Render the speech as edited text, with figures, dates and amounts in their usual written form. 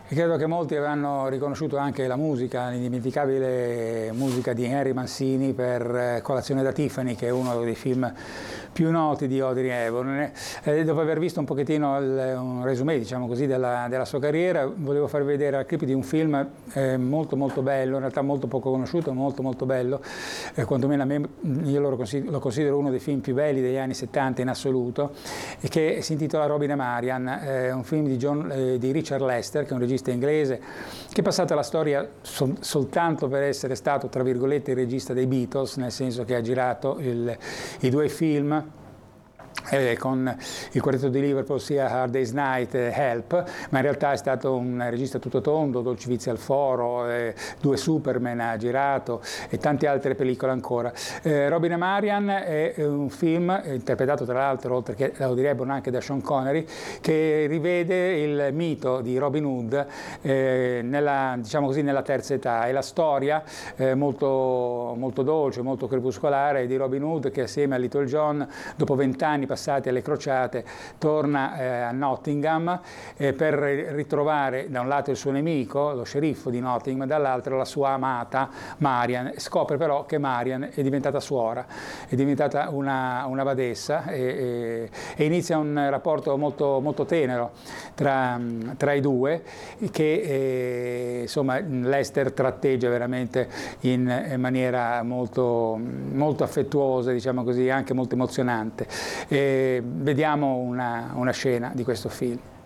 E credo che molti avranno riconosciuto anche la musica, l'indimenticabile musica di Henry Mancini per Colazione da Tiffany, che è uno dei film più noti di Audrey Hepburn. Dopo aver visto un pochettino un resumé, diciamo così, della sua carriera, volevo farvi vedere la clip di un film molto molto bello, in realtà molto poco conosciuto, molto molto bello, quantomeno a me, io lo considero uno dei film più belli degli anni 70 in assoluto, e che si intitola Robin e Marian, un film di Richard Lester, che è un regista inglese che è passato alla storia soltanto per essere stato, tra virgolette, il regista dei Beatles, nel senso che ha girato i due film con il quartetto di Liverpool, sia Hard Day's Night e Help, ma in realtà è stato un regista tutto tondo, Dolce Vizia al Foro, due Superman ha girato e tante altre pellicole ancora. Robin e Marian è un film interpretato tra l'altro, oltre che da Audrey Hepburn, anche da Sean Connery, che rivede il mito di Robin Hood diciamo così, nella terza età. È la storia molto, molto dolce, molto crepuscolare di Robin Hood, che assieme a Little John, dopo 20 anni passati alle crociate, torna a Nottingham per ritrovare da un lato il suo nemico, lo sceriffo di Nottingham, dall'altro la sua amata Marian. Scopre però che Marian è diventata suora, è diventata una badessa, e inizia un rapporto molto, molto tenero tra i due, che insomma Lester tratteggia veramente in maniera molto, molto affettuosa, diciamo così, anche molto emozionante. Vediamo una scena di questo film.